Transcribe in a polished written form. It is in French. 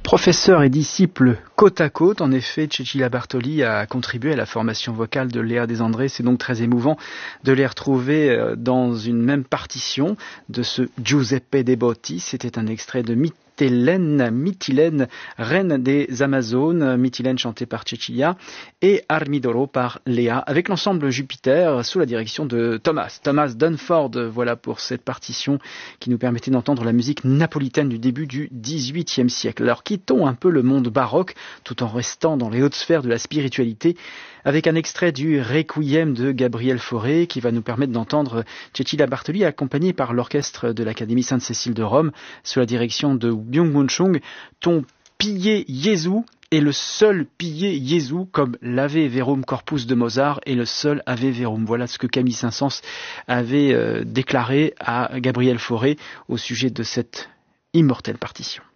Professeur et disciple côte à côte, en effet, Cecilia Bartoli a contribué à la formation vocale de Léa Desandré. C'est donc très émouvant de les retrouver dans une même partition de ce Giuseppe De Botti. C'était un extrait de Mytilène, reine des Amazones, Mytilène chantée par Cecilia et Armidoro par Léa, avec l'ensemble Jupiter sous la direction de Thomas Dunford. Voilà pour cette partition qui nous permettait d'entendre la musique napolitaine du début du XVIIIe siècle. Alors quittons un peu le monde baroque tout en restant dans les hautes sphères de la spiritualité avec un extrait du Requiem de Gabriel Fauré qui va nous permettre d'entendre Cecilia Bartoli accompagnée par l'orchestre de l'Académie Sainte-Cécile de Rome sous la direction de Byung-Moon Chung. Ton pilier Jésus est le seul pilier Jésus, comme l'Ave Verum Corpus de Mozart est le seul Ave Verum. Voilà ce que Camille Saint-Saëns avait déclaré à Gabriel Fauré au sujet de cette immortelle partition.